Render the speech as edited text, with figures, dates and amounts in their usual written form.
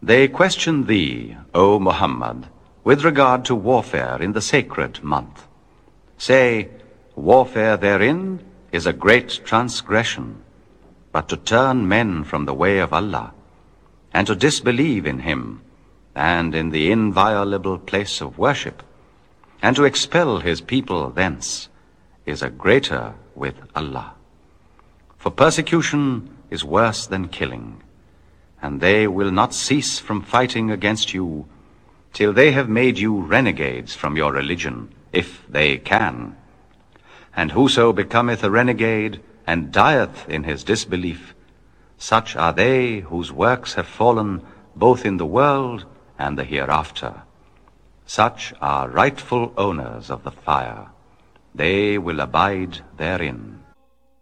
They question thee, O Muhammad, with regard to warfare in the sacred month. Say, warfare therein is a great transgression, but to turn men from the way of Allah, and to disbelieve in Him, and in the inviolable place of worship, and to expel His people thence, is a greater with Allah. For persecution is worse than killing, and they will not cease from fighting against you till they have made you renegades from your religion, if they can. And whoso becometh a renegade and dieth in his disbelief, such are they whose works have fallen both in the world and the hereafter. Such are rightful owners of the fire. They will abide therein.